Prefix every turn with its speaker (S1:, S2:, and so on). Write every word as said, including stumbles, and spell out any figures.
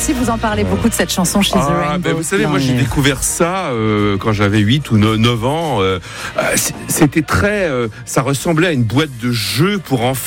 S1: aussi, vous en parlez beaucoup de cette chanson chez
S2: ah,
S1: The Rainbow.
S2: Ben vous savez, moi j'ai découvert ça euh, quand j'avais huit ou neuf ans. Euh, c'était très, euh, ça ressemblait à une boîte de jeux pour enfants.